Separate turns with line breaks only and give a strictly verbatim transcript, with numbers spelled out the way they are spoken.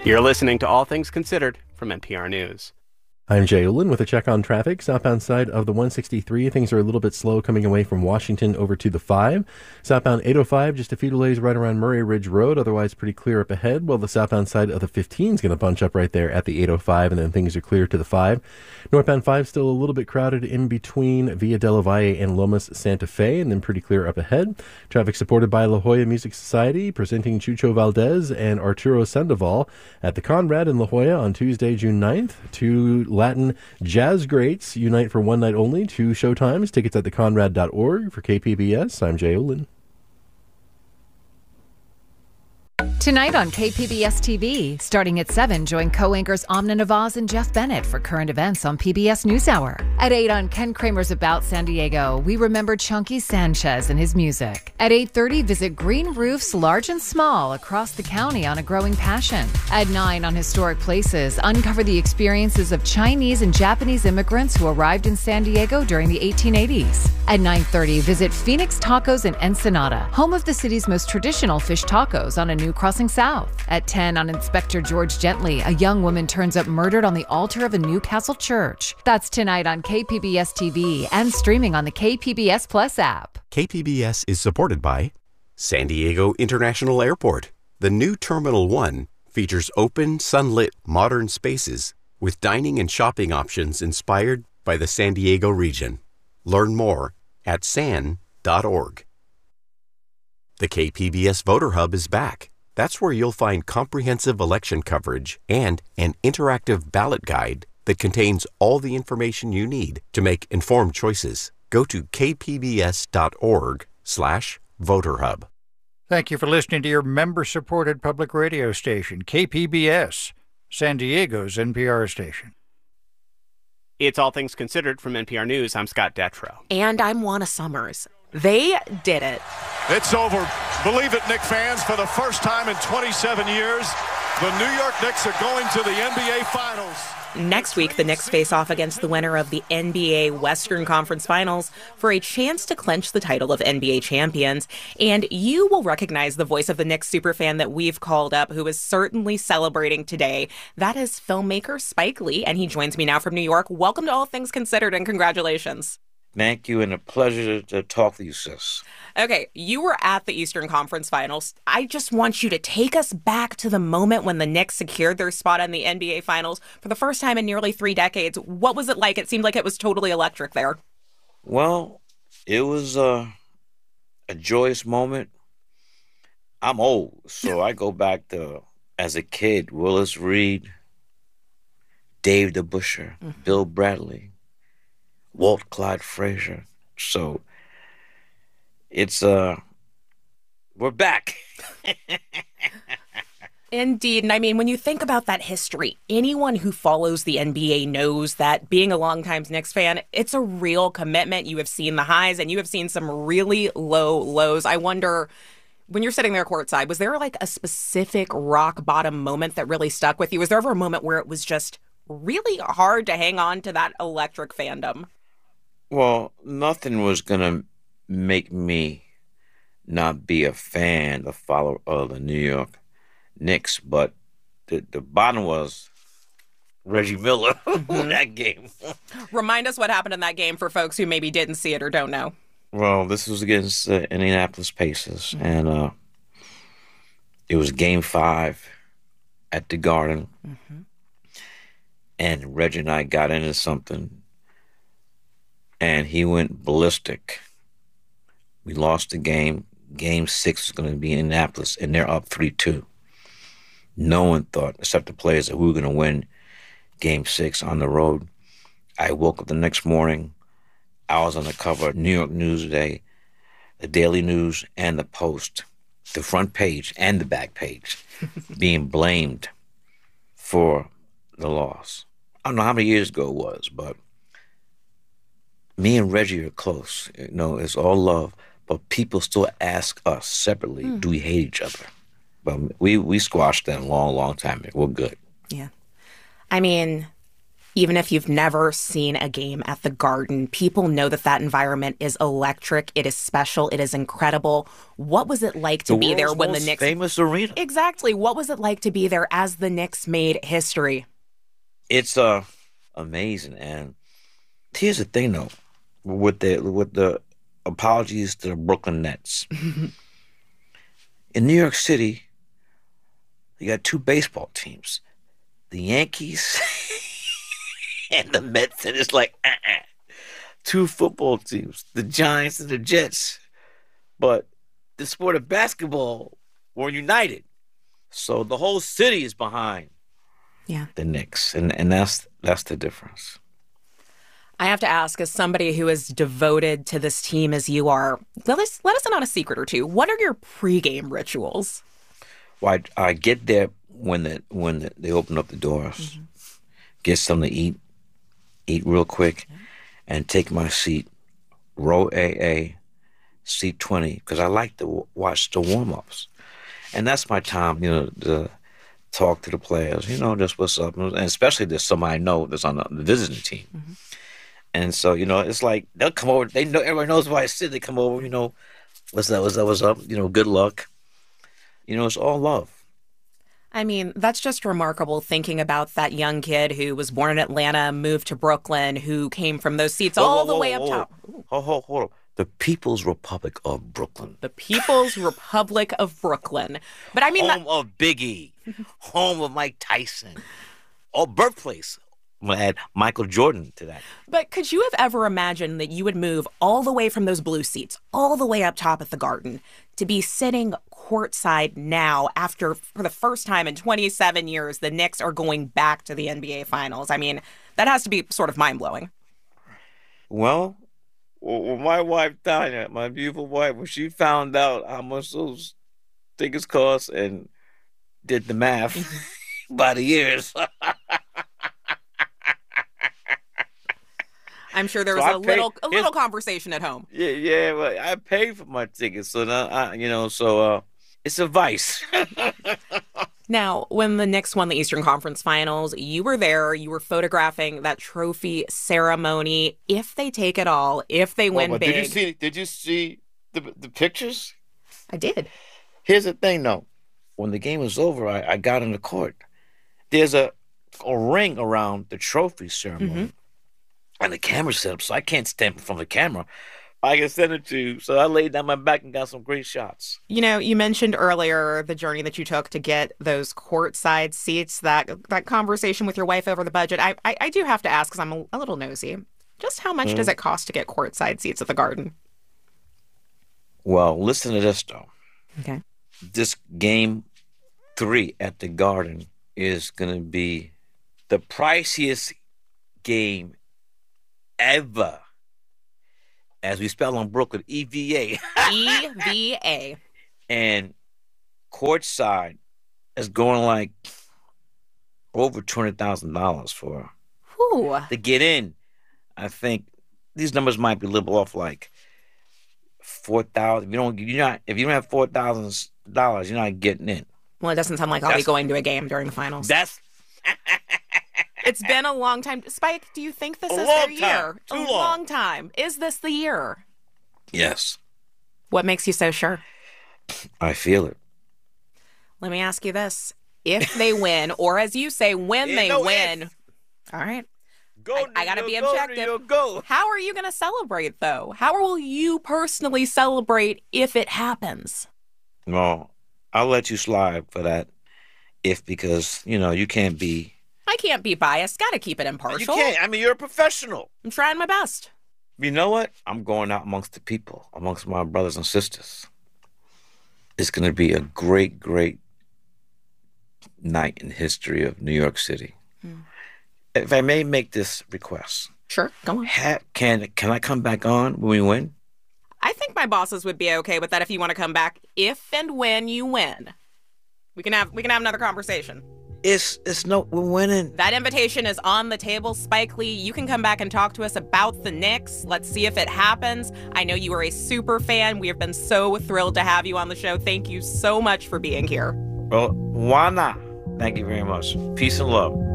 You're listening to All Things Considered from N P R News.
I'm Jay Olin with a check on traffic. Southbound side of the one sixty-three, things are a little bit slow coming away from Washington over to the five. Southbound eight oh five, just a few delays right around Murray Ridge Road, otherwise pretty clear up ahead. Well, the southbound side of the fifteen is going to bunch up right there at the eight oh five, and then things are clear to the five. Northbound five still a little bit crowded in between Via Del Valle and Lomas Santa Fe, and then pretty clear up ahead. Traffic supported by La Jolla Music Society, presenting Chucho Valdez and Arturo Sandoval at the Conrad in La Jolla on Tuesday, June ninth. Two Latin jazz greats unite for one night only. Two showtimes. Tickets at the conrad dot org. For K P B S, I'm Jay Olin.
Tonight on K P B S T V, starting at seven, join co-anchors Amna Nawaz and Jeff Bennett for current events on P B S NewsHour. At eight on Ken Kramer's About San Diego, we remember Chunky Sanchez and his music. At eight thirty, visit green roofs large and small across the county on a growing passion. At nine on Historic Places, uncover the experiences of Chinese and Japanese immigrants who arrived in San Diego during the eighteen eighties. At nine thirty, visit Phoenix Tacos in Ensenada, home of the city's most traditional fish tacos on a new crossing south. At ten on Inspector George Gently, a young woman turns up murdered on the altar of a Newcastle church. That's tonight on K P B S T V and streaming on the K P B S Plus app.
K P B S is supported by San Diego International Airport. The new Terminal one features open, sunlit, modern spaces with dining and shopping options inspired by the San Diego region. Learn more at san dot org. The K P B S Voter Hub is back. That's where you'll find comprehensive election coverage and an interactive ballot guide that contains all the information you need to make informed choices. Go to k p b s dot org slash voter hub.
Thank you for listening to your member-supported public radio station, K P B S, San Diego's N P R station.
It's All Things Considered from N P R News. I'm Scott Detrow.
And I'm Juana Summers. They did it.
It's over. Believe it, Knicks fans, for the first time in twenty-seven years, the New York Knicks are going to the N B A Finals.
Next week, the Knicks face off against the winner of the N B A Western Conference Finals for a chance to clinch the title of N B A champions. And you will recognize the voice of the Knicks superfan that we've called up, who is certainly celebrating today. That is filmmaker Spike Lee, and he joins me now from New York. Welcome to All Things Considered, and congratulations.
Thank you, and a pleasure to talk to you, sis.
Okay, you were at the Eastern Conference Finals. I just want you to take us back to the moment when the Knicks secured their spot in the N B A Finals for the first time in nearly three decades. What was it like? It seemed like it was totally electric there.
Well, it was uh, a joyous moment. I'm old, so I go back to, as a kid, Willis Reed, Dave DeBusschere, mm-hmm. Bill Bradley, Walt Clyde Frazier. So it's, uh, we're back.
Indeed. And I mean, when you think about that history, anyone who follows the N B A knows that being a longtime Knicks fan, it's a real commitment. You have seen the highs and you have seen some really low lows. I wonder, when you're sitting there courtside, was there like a specific rock bottom moment that really stuck with you? Was there ever a moment where it was just really hard to hang on to that electric fandom?
Well, nothing was going to make me not be a fan, a follower of the New York Knicks, but the, the bottom was Reggie Miller, mm-hmm. that game.
Remind us what happened in that game for folks who maybe didn't see it or don't know.
Well, this was against the uh, Indianapolis Pacers, mm-hmm. and uh, it was game five at the Garden, mm-hmm. and Reggie and I got into something, and he went ballistic. We lost the game. Game six was going to be in Indianapolis, and they're up three two. No one thought, except the players, that we were going to win game six on the road. I woke up the next morning. I was on the cover of New York Newsday, the Daily News, and the Post, the front page and the back page, being blamed for the loss. I don't know how many years ago it was, but me and Reggie are close. You know, it's all love, but people still ask us separately, mm. do we hate each other? But we, we squashed that a long, long time ago. We're good.
Yeah. I mean, Even if you've never seen a game at the Garden, people know that that environment is electric. It is special. It is incredible. What was it like to
the
be there
world's
when
most
the Knicks...
famous arena.
Exactly. What was it like to be there as the Knicks made history?
It's uh amazing. And here's the thing, though, with the with the apologies to the Brooklyn Nets. In New York City, you got two baseball teams, the Yankees and the Mets, and it's like uh-uh. Two football teams, the Giants and the Jets. But the sport of basketball were united. So the whole city is behind
yeah.
the Knicks, and, and that's that's the difference.
I have to ask, as somebody who is devoted to this team as you are, let us let us in on a secret or two. What are your pregame rituals?
Well, I, I get there when the when the, they open up the doors, mm-hmm. get something to eat, eat real quick, mm-hmm. and take my seat, row A A, seat twenty, because I like to w- watch the warm-ups. And that's my time, you know, to talk to the players, you know, just what's up. And especially there's somebody I know that's on the, the visiting team. Mm-hmm. And so, you know, it's like they'll come over. They know, everybody knows where I sit. They come over, you know, what's that, what's that, what's up? You know, good luck. You know, it's all love.
I mean, that's just remarkable thinking about that young kid who was born in Atlanta, moved to Brooklyn, who came from those seats
whoa,
all
whoa,
the
whoa,
way up
whoa.
top.
Hold, hold, hold on. The People's Republic of Brooklyn.
The People's Republic of Brooklyn. But I mean,
home
that...
of Biggie, home of Mike Tyson, or birthplace. I'm going to add Michael Jordan to that.
But could you have ever imagined that you would move all the way from those blue seats, all the way up top at the Garden, to be sitting courtside now after, for the first time in twenty-seven years, the Knicks are going back to the N B A Finals? I mean, that has to be sort of mind-blowing.
Well, well my wife, Tanya, my beautiful wife, when she found out how much those tickets cost and did the math by the years...
I'm sure there
so
was a
paid,
little a little conversation at home.
Yeah, yeah, but I paid for my tickets, so now I, you know, so uh, it's a vice.
Now, when the Knicks won the Eastern Conference Finals, you were there. You were photographing that trophy ceremony. If they take it all, if they win
well,
big,
did you see? Did you see the the pictures?
I did.
Here's the thing, though. When the game was over, I, I got in the court. There's a a ring around the trophy ceremony. Mm-hmm. And the camera's set up, so I can't stand from the camera. I can send it to you. So I laid down my back and got some great shots.
You know, you mentioned earlier the journey that you took to get those courtside seats, that that conversation with your wife over the budget. I I, I do have to ask, because I'm a, a little nosy. Just how much mm. does it cost to get courtside seats at the Garden?
Well, listen to this, though.
Okay.
This game three at the Garden is going to be the priciest game ever, as we spell on Brooklyn, E V A.
E V A.
And courtside is going like over two hundred thousand dollars for
Whew.
to get in. I think these numbers might be a little off, like four thousand. If you don't, you're not. If you don't have four thousand dollars, you're not getting in.
Well, it doesn't sound like I'll that's, be going to a game during the finals.
That's.
It's been a long time. Spike, do you think this
a
is
long
their
time.
year?
Too
a
long.
long time. Is this the year?
Yes.
What makes you so sure?
I feel it.
Let me ask you this. If they win, or as you say, when
yeah,
they
no
win.
If.
All right.
Go,
I, I got to be
go,
objective.
Go.
How are you going to celebrate, though? How will you personally celebrate if it happens?
No, I'll let you slide for that. If, because, you know, you can't be.
I can't be biased. Got to keep it impartial.
You can't. I mean, you're a professional.
I'm trying my best.
You know what? I'm going out amongst the people, amongst my brothers and sisters. It's going to be a great, great night in the history of New York City. Hmm. If I may make this request.
Sure, go on.
Ha- can, can I come back on when we win?
I think my bosses would be okay with that if you want to come back if and when you win. We can have we can have another conversation.
It's it's no we're winning.
That invitation is on the table, Spike Lee. You can come back and talk to us about the Knicks. Let's see if it happens. I know you are a super fan. We have been so thrilled to have you on the show. Thank you so much for being here.
Well, why not? Thank you very much. Peace and love.